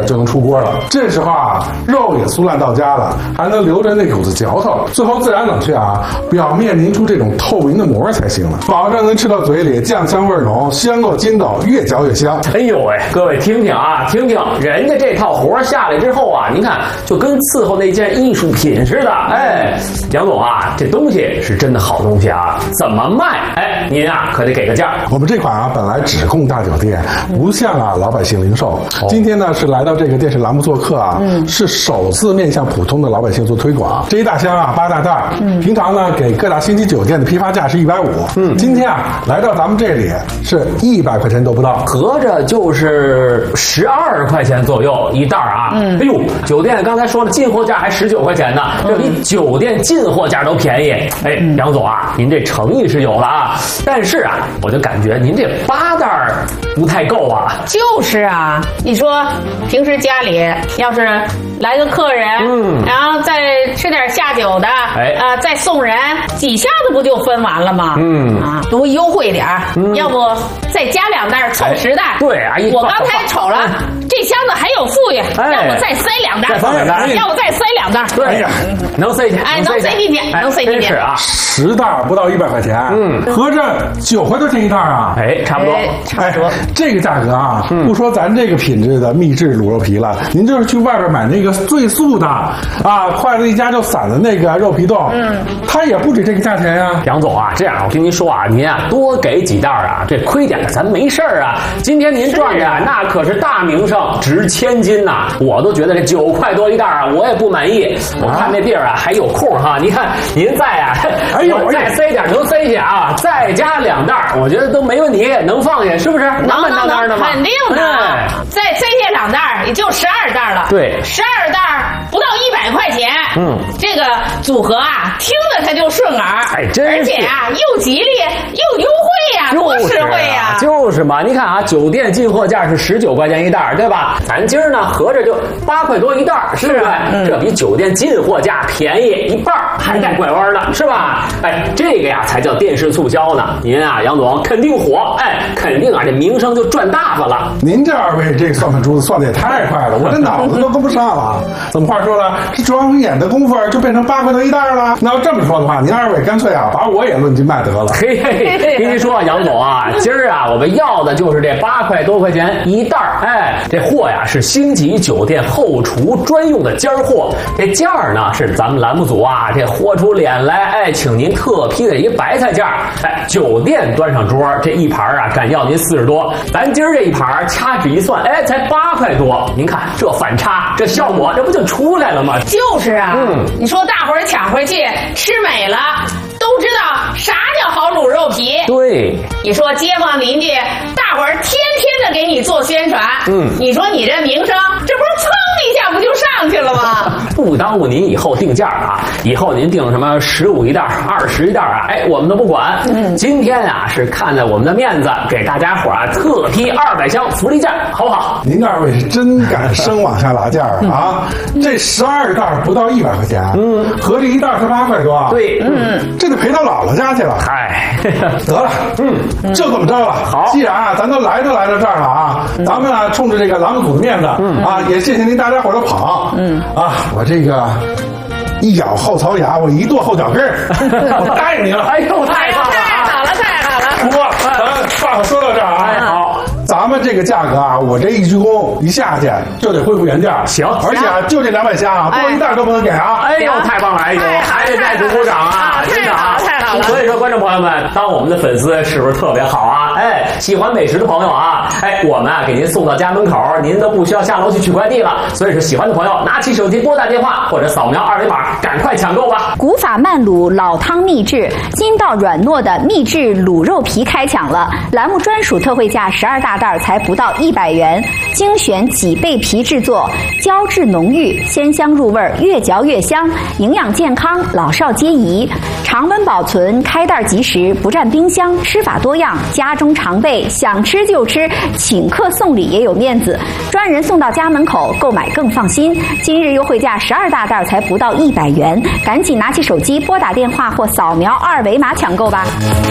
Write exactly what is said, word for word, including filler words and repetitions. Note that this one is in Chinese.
就能出锅了。这时候啊，肉也酥烂到家了，还能留着那股子嚼头，最后自然冷却啊，表面凝出这种透明的膜才行了，保证能吃到嘴里酱香味浓，香够筋道，越嚼越香。 哎呦喂，各位听听啊，听听人家这套活下来之后啊，您看就跟伺候那件艺术品似的。哎，杨总啊，这东西是真的好东西啊，怎么卖？哎，您啊可得给个价。 我们这款啊本来只供大酒店，不向啊老百姓零售。 哦、 今天呢是来到这个电视栏目做客啊，嗯、是首次面向普通的老百姓做推广。这一大箱啊八大袋，嗯、平常呢给各大星级酒店的批发价是一百五，嗯，今天啊来到咱们这里是一百块钱都不到， 合着就是十二块钱左右一袋啊。嗯，哎呦，酒店刚才说了进货价还十九块钱呢，这比酒店进货价都便宜。哎，嗯、杨总啊，您这诚意是有了啊，但是啊，我就感觉您这八袋不太够啊。 就是啊，你说平时家里要是来个客人，嗯，然后再吃点下酒的，哎，啊、呃，再送人，几下子不就分完了吗？嗯啊，多优惠点儿，嗯、要不再加两袋凑十袋？ 哎、对啊， 我刚才瞅了，哎、这箱子还有富裕，哎、要不再塞两袋？ 再放两袋， 要不再塞两袋？ 对呀，能塞进， 哎，能塞进去，能塞进去。 是啊， 十袋不到一百块钱，嗯，合着九块多钱一袋啊？ 哎，差不多， 哎、差不多。 这个价格啊，嗯、不说咱这个品质的秘制卤肉皮了，您就是去外边买那个最素的啊，筷子一夹就散的那个肉皮冻，嗯，它也不止这个价钱呀、啊。 杨总啊，这样我跟您说啊，您啊多给几袋啊，这亏点咱没事儿啊。今天您赚的、啊、那可是大名声，值千金呐、啊！我都觉得这九块多一袋啊，我也不满意。我看那地儿啊还有空哈，你看您再啊，哎呦，再塞点能塞下啊，再加两袋，我觉得都没问题，能放下是不是？ 能能能， 的肯定的。哎、再塞下两袋，也就十二袋了。 对， 十二袋不到一百块钱。嗯，这个组合啊，听着它就顺耳， 哎，真是， 而且啊又吉利又优惠呀、啊，多实惠呀、啊！ 就是嘛，你看啊，酒店进货价是十九块钱一袋，对吧？咱今儿呢合着就八块多一袋，是不是？嗯、这比酒店进货价便宜一半，还带拐弯的，是吧？哎，这个呀才叫电视促销呢。您啊，杨总肯定火，哎，肯定啊这名声就赚大发了。 您这二位这个算盘珠子算的也太快了，我这脑子都跟不上了。怎么话说了，这转眼的功夫就变成八块多一袋了？那要这么说的话，您二位干脆啊把我也论斤卖得了。 嘿嘿，跟您说啊，杨总啊，今儿啊我们要的就是这八块多块钱一袋，哎，这货呀是星级酒店后厨专用的尖货，这价呢是咱们栏目组啊这豁出脸来，哎，请您特批的一白菜价，哎，酒店端上桌这一盘啊敢要您四十多，咱今儿这一盘掐指一算，哎，才八块多，您看这反差，这效果这不就出来了吗？ 就是啊，嗯，你说大伙儿抢回去吃美了，都知道啥叫好卤肉皮。 对， 你说街坊邻居大伙儿天天的给你做宣传，嗯，你说你这名声这不是蹭一下不就上去了吗？ 不耽误您以后定价啊，以后您定什么十五一袋、二十一袋啊，哎，我们都不管。嗯，今天啊是看在我们的面子，给大家伙啊特批二百箱福利价，好不好？ 您二位是真敢生往下拉价啊！嗯、这十二袋不到一百块钱，嗯，合着一袋才八块多。 对，嗯， 这得赔到姥姥家去了。 嗨， 得了，嗯，就这么着了。好，既然啊，咱都来都来到这儿了啊，嗯、咱们啊，冲着这个栏目组的面子，嗯啊，也谢谢您大家伙的捧，嗯啊，我这个一咬后槽牙，我一跺后脚跟儿，我答应您了。 哎呦，太好了， 太好了，太好了！ 不过，咱话说到这儿啊， 哎好。 咱们这个价格啊，我这一鞠躬一下去就得恢复原价。 行， 而且啊，就这两百箱啊，多一袋都不能给啊！ 哎呦，太棒了！哎呦，还得再鼓鼓掌啊！ 真的啊，太好了！ 所以说，观众朋友们，当我们的粉丝是不是特别好啊？哎，喜欢美食的朋友啊，哎，我们啊给您送到家门口，您都不需要下楼去取快递了。所以说，喜欢的朋友拿起手机拨打电话或者扫描二维码，赶快抢购吧！ 古法慢卤老汤秘制，筋道软糯的秘制卤肉皮开抢了！栏目专属特惠价十二大袋才不到一百元，精选几倍皮制作，胶质浓郁，鲜香入味，越嚼越香，营养健康，老少皆宜。常温保存，开袋即食，不占冰箱，吃法多样，家中常备，想吃就吃，请客送礼也有面子，专人送到家门口，购买更放心。今日优惠价十二大袋才不到一百元，赶紧拿起手机拨打电话或扫描二维码抢购吧。